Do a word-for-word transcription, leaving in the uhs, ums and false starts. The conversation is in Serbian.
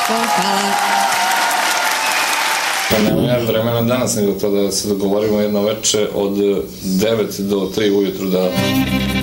Hvala. Pa nemam ja vremena danas, nego to da se dogovorimo jedno veče od devet do tri ujutru da